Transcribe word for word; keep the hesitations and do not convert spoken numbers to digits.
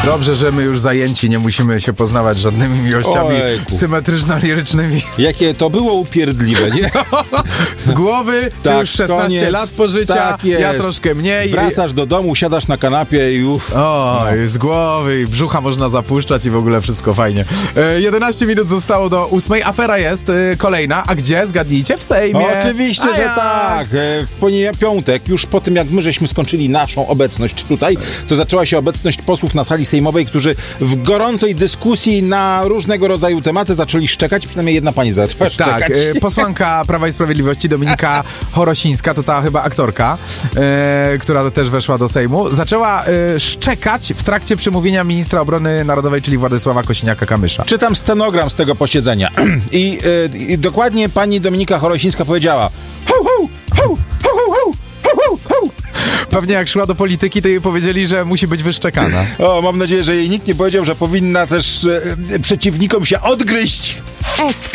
Dobrze, że my już zajęci, nie musimy się poznawać żadnymi miłościami Ojejku. symetryczno-lirycznymi. Jakie to było upierdliwe, nie? Z głowy, ty Tak, już szesnaście koniec. lat pożycia, Tak jest. ja troszkę mniej. Wracasz do domu, siadasz na kanapie i uff. O, no. Z głowy i brzucha można zapuszczać i w ogóle wszystko fajnie. E, jedenaście minut zostało do ósmej. Afera jest e, kolejna. A gdzie? Zgadnijcie? W Sejmie. Oczywiście, A że ja. tak. E, W poniedziałek, piątek, już po tym jak my żeśmy skończyli naszą obecność tutaj, to zaczęła się obecność posłów na sali sejmowej, którzy w gorącej dyskusji na różnego rodzaju tematy zaczęli szczekać. Przynajmniej jedna pani zaczęła szczekać. Tak, e, posłanka Prawa i Sprawiedliwości Dominika Chorosińska, to ta chyba aktorka, e, która też weszła do Sejmu, zaczęła e, szczekać w trakcie przemówienia ministra obrony narodowej, czyli Władysława Kosiniaka-Kamysza. Czytam stenogram z tego posiedzenia i, y, i dokładnie pani Dominika Chorosińska powiedziała ho, ho, ho, ho, ho, ho, ho, ho. Pewnie jak szła do polityki, to jej powiedzieli, że musi być wyszczekana. O, mam nadzieję, że jej nikt nie powiedział, że powinna też y, przeciwnikom się odgryźć. S K